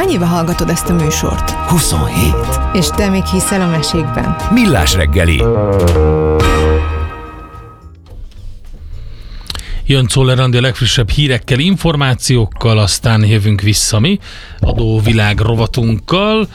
Mennyibe hallgatod ezt a műsort? 27. És te még hiszel a mesékben? Millás reggeli. Jön Czoller Andi a legfrissebb hírekkel, információkkal, aztán jövünk vissza mi adóvilág rovatunkkal.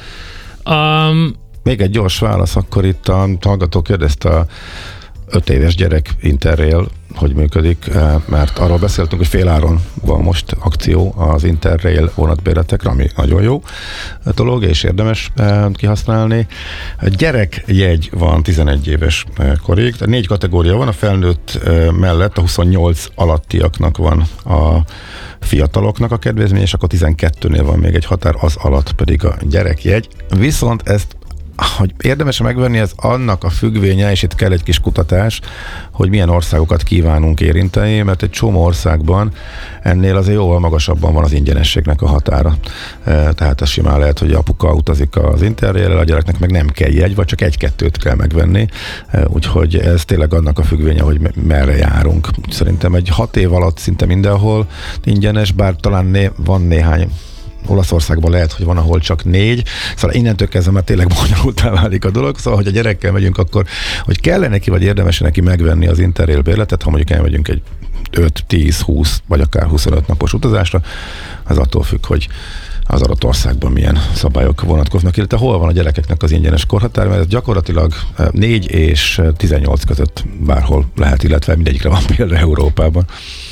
Még egy gyors válasz, akkor itt a hallgató kérdezte a 5 éves gyerek Interrail, hogy működik, mert arról beszéltünk, hogy féláron van most akció az Interrail vonatbérletekre, ami nagyon jó dolog, és érdemes kihasználni. A gyerekjegy van 11 éves korig, tehát 4 kategória van, a felnőtt mellett a 28 alattiaknak van a fiataloknak a kedvezmény, és akkor 12-nél van még egy határ, az alatt pedig a gyerekjegy. Viszont ezt hogy érdemes megvenni, ez annak a függvénye, és itt kell egy kis kutatás, hogy milyen országokat kívánunk érinteni, mert egy csomó országban ennél azért jóval magasabban van az ingyenességnek a határa. Tehát az simán lehet, hogy apuka utazik az Interrail-rel, a gyereknek meg nem kell jegy, vagy csak 1-2-t kell megvenni. Úgyhogy ez tényleg annak a függvénye, hogy merre járunk. Szerintem egy 6 év alatt szinte mindenhol ingyenes, bár talán van néhány Olaszországban lehet, hogy van, ahol csak 4, szóval innentől kezdve már tényleg bonyolultá válik a dolog, szóval, hogy a gyerekkel megyünk, akkor, hogy kell neki, vagy érdemes neki megvenni az Interrail bérletet, ha mondjuk elmegyünk egy 5, 10, 20, vagy akár 25 napos utazásra, az attól függ, hogy az adott országban milyen szabályok vonatkoznak, illetve hol van a gyerekeknek az ingyenes korhatár, mert ez gyakorlatilag 4 és 18 között bárhol lehet, illetve mindegyikre van példa Európában.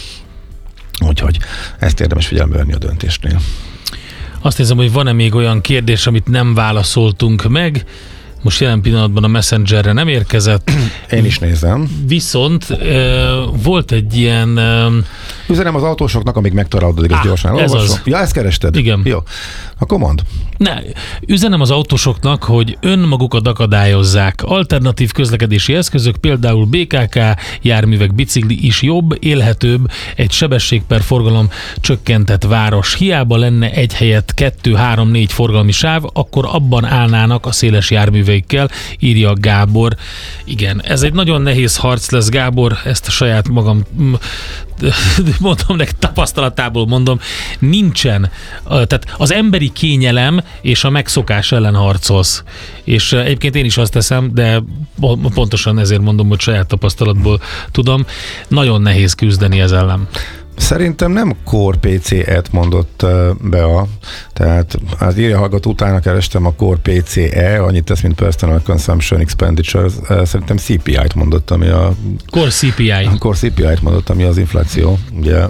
Úgyhogy ezt érdemes figyelembe venni a döntésnél. Azt hiszem, hogy van-e még olyan kérdés, amit nem válaszoltunk meg. Most jelen pillanatban a Messengerre nem érkezett. Én is nézem. Viszont volt egy ilyen... Üzenem az autósoknak, amíg megtalálódik, ezt gyorsan ez olvasom. az. Ja, ezt kerested? Igen. Jó. Akkor mondd. Üzenem az autósoknak, hogy önmagukat akadályozzák. Alternatív közlekedési eszközök, például BKK, járművek, bicikli is jobb, élhetőbb, egy sebesség per forgalom csökkentett város. Hiába lenne egy helyett 2, 3, 4 forgalmi sáv, akkor abban állnának a széles járműveikkel, írja Gábor. Igen, ez egy nagyon nehéz harc lesz, Gábor, ezt a saját magam mondom, tapasztalatából mondom, nincsen, tehát az emberi kényelem és a megszokás ellen harcolsz. És egyébként én is azt teszem, de pontosan ezért mondom, hogy saját tapasztalatból tudom, nagyon nehéz küzdeni ez ellen. Szerintem nem Core PCE-t mondott be tehát az írja hallgató, utána kerestem a Core PCE, annyit tesz, mint Personal Consumption Expenditure, szerintem CPI-t mondott, ami a... Core CPI-t mondott, ami az infláció, ugye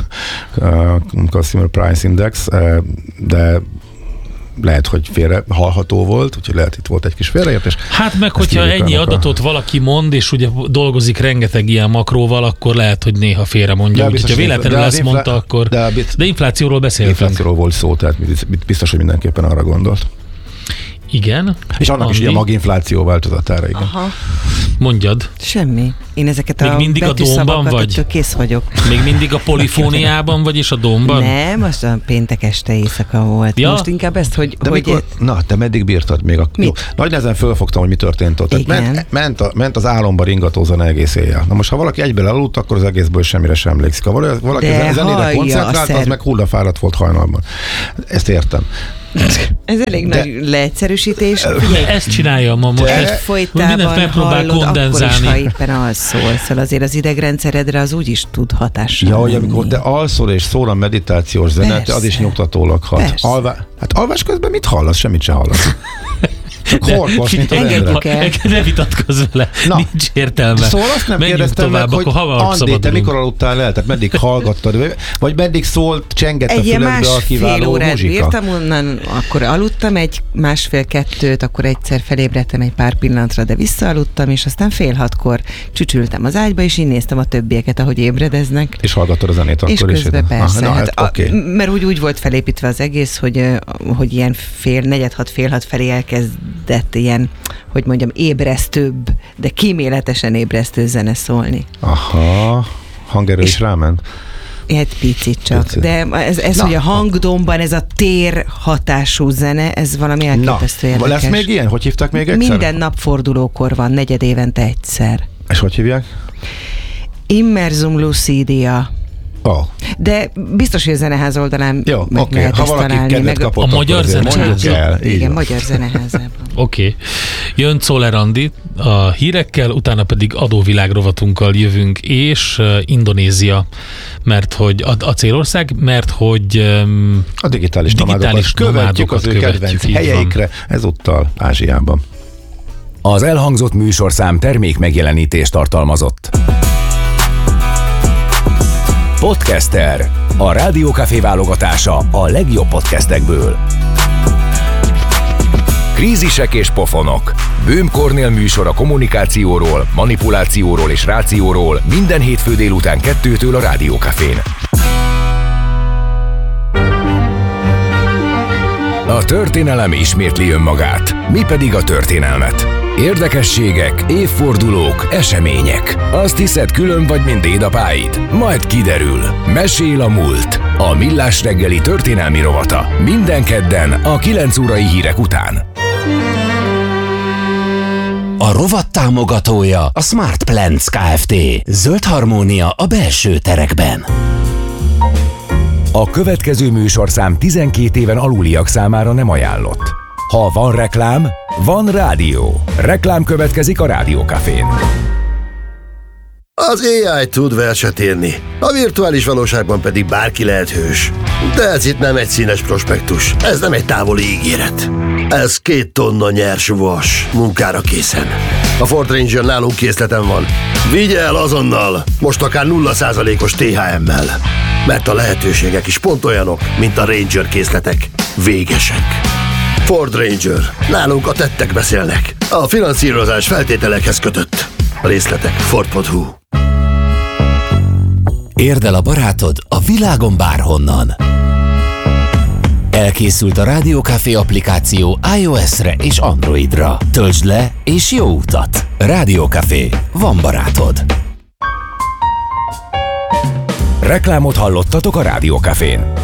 Consumer Price Index, de lehet, hogy félre hallható volt, úgyhogy lehet, itt volt egy kis félreértés. Hát meg, hogyha ennyi adatot valaki mond, és ugye dolgozik rengeteg ilyen makróval, akkor lehet, hogy néha félre mondja. Úgyhogy ha véletlenül ezt mondta, akkor... De inflációról beszéltünk. Inflációról volt szó, tehát biztos, hogy mindenképpen arra gondolt. Igen. És annak is a maginfláció változatára, igen. Aha. Mondjad. Semmi. Én ezeket még mindig a Dómban vagy? Kész vagyok. Még mindig a polifóniában vagy, és a Dómban? Nem, most a péntek este éjszaka volt. Ja? Most inkább ezt, hogy... De mikor, te meddig bírtad még? Jó, nagy nehezen fölfogtam, hogy mi történt ott. Ment az álomba ringatózan egész éjjel. Na most, ha valaki egyben elaludt, akkor az egészből semmire sem emlékszik. Ha valaki zenére koncentrált, az meg hullafáradt volt hajnalban. Ezt értem. Ez elég nagy leegyszerűsítés. Ezt csinálja ma most. Egyfolytában hallod, akkor is, ha éppen alszol. Szóval azért az idegrendszeredre az úgy is tud hatással. Ja, hogy amikor te alszol és szól a meditációs zene, az is nyugtatólag hat. Hát alvás közben mit hallasz? Semmit se hallasz. Csak horkos, mint az ember. Ne vitatkozz vele, nincs értelme. Szóval azt nem kérdeztem meg, hogy Andi, te mikor aludtál el? Tehát meddig hallgattad? Vagy meddig szólt, csengett a füledbe a kiváló muzsika? Egy bírtam onnan, akkor aludtam 1,5-2, akkor egyszer felébredtem egy pár pillanatra, de visszaaludtam, és aztán 5:30-kor csücsültem az ágyba, és így néztem a többieket, ahogy ébredeznek. És hallgattad a zenét akkor is? És közben persze. Mert úgy volt felépítve az egész, hogy ilyen 5:45 felé elkezdett ilyen, hogy mondjam, ébresztőbb, de kíméletesen ébresztő zene szólni. Aha, hangerő is ráment? Egy picit csak. Picit. De ez hogy a hangdomban ez a tér hatású zene, ez valami elképesztő érdekes. Lesz még ilyen? Hogy hívták még egyszer? Minden nap fordulókor van, 4 évente egyszer. És hogy hívják? Immersum lucidia. De biztos, hogy a Zeneház oldalán jó, meg lehet ha ezt valaki találni. kedvet kapott, a Magyar Zeneház. Igen, Magyar Zeneházában. Oké. Jön Czoller Andi a hírekkel, utána pedig adóvilág rovatunkkal jövünk, és Indonézia, mert hogy a célország, mert hogy a digitális nomádokat követjük az ő kedvenc helyeikre, ezúttal Ázsiában. Az elhangzott műsorszám termék megjelenítést tartalmazott. Podcaster. A Rádió Café válogatása a legjobb podcastekből. Krízisek és pofonok. Böhm Kornél műsor a kommunikációról, manipulációról és rációról minden hétfő délután 2-től a Rádió Cafén. A történelem ismétli önmagát, mi pedig a történelmet. Érdekességek, évfordulók, események. Azt hiszed, külön vagy, mint dédapáid? Majd kiderül. Mesél a múlt. A Millás reggeli történelmi rovata. Minden kedden a 9 órai hírek után. A rovat támogatója a Smart Plants Kft. Zöld harmónia a belső terekben. A következő műsorszám 12 éven aluliak számára nem ajánlott. Ha van reklám, van rádió. Reklám következik a Rádió Cafén. Az AI tud verset írni, a virtuális valóságban pedig bárki lehet hős. De ez itt nem egy színes prospektus, ez nem egy távoli ígéret. Ez 2 tonna nyers vas, munkára készen. A Ford Ranger nálunk készleten van. Vigye el azonnal, most akár 0%-os THM-mel. Mert a lehetőségek is pont olyanok, mint a Ranger készletek. Végesek. Ford Ranger. Nálunk a tettek beszélnek. A finanszírozás feltételekhez kötött. A részletek Ford.hu. Érd el a barátod a világon bárhonnan. Elkészült a Rádió Café applikáció iOS-re és Androidra. Töltsd le és jó utat! Rádió Café. Van barátod. Reklámot hallottatok a Rádió Cafén.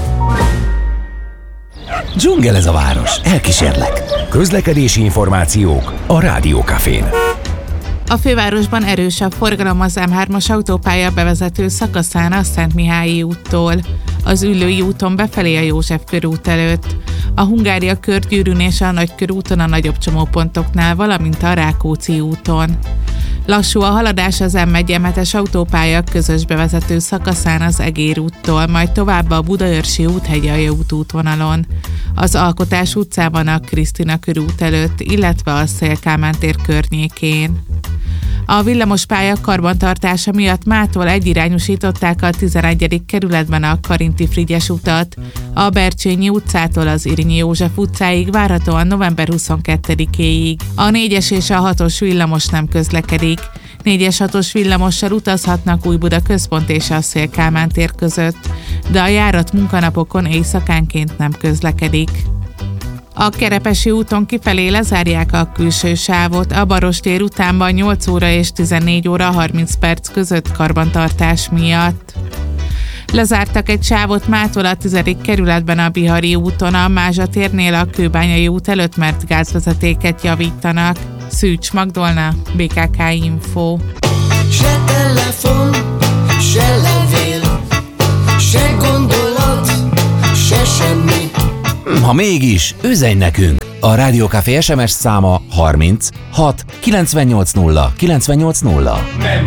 Dzsungel ez a város. Elkísérlek. Közlekedési információk a Rádió Cafén. A fővárosban erős a forgalom az M3-as autópálya bevezető szakaszán a Szentmihályi úttól, az Üllői úton befelé a József körút előtt, a Hungária körgyűrűn és a Nagykörúton a nagyobb csomópontoknál, valamint a Rákóczi úton. Lassú a haladás az M1-es autópálya közös bevezető szakaszán az Egér úttól, majd tovább a Budaörsi út-Hegyalja út útvonalon, az Alkotás utcában a Krisztina körút előtt, illetve a Széll-Kálmán tér környékén. A villamospálya karbantartása miatt mától egyirányosították a 11. kerületben a Karinti Frigyes utat, a Bercsényi utcától az Irinyi József utcáig várhatóan november 22-éig. A 4-es és a 6-os villamos nem közlekedik. 4-es 6-os villamossal utazhatnak Újbuda központ és a Széll-Kálmán tér között, de a járat munkanapokon éjszakánként nem közlekedik. A Kerepesi úton kifelé lezárják a külső sávot, a Barostér utánban 8 óra és 14 óra 30 perc között karbantartás miatt. Lezártak egy sávot mától a 10. kerületben a Bihari úton, a Mázsa térnél a Kőbányai út előtt, mert gázvezetéket javítanak. Szűcs Magdolna, BKK Info. Se telefon, se levél, se gondolat, se semmi. Ha mégis, üzenj nekünk! A Rádió Café SMS száma 30 6 98 0 98 0.